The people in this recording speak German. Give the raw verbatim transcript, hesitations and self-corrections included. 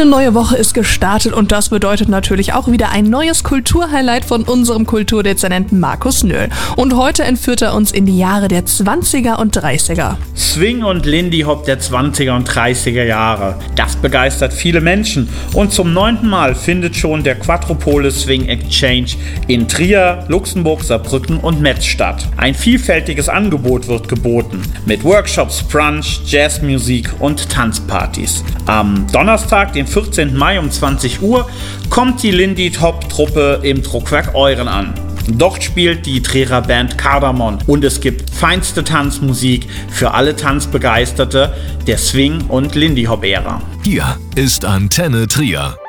Eine neue Woche ist gestartet und das bedeutet natürlich auch wieder ein neues Kulturhighlight von unserem Kulturdezernenten Markus Nöhl. Und heute entführt er uns in die Jahre der zwanziger und dreißiger. Swing und Lindy Hop der zwanziger und dreißiger Jahre. Das begeistert viele Menschen und zum neunten Mal findet schon der Quatropole Swing Exchange in Trier, Luxemburg, Saarbrücken und Metz statt. Ein vielfältiges Angebot wird geboten mit Workshops, Brunch, Jazzmusik und Tanzpartys. Am Donnerstag, den vierzehnten Mai um zwanzig Uhr, kommt die Lindy Hop Truppe im Druckwerk Euren an. Dort spielt die Trierer Band Kardamon und es gibt feinste Tanzmusik für alle Tanzbegeisterte der Swing- und Lindy Hop Ära. Hier ist Antenne Trier.